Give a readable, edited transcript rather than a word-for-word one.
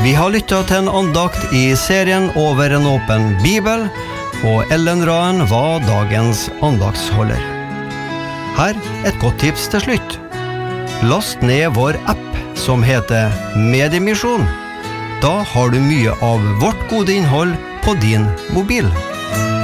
Vi har lyttet til en andakt i serien Over en åpen bibel, og Ellen Raen var dagens andaktsholder. Her et godt tips til slutt. Last ned vår app som heter Mediemisjon. Da har du mye av vårt gode innhold på din mobil.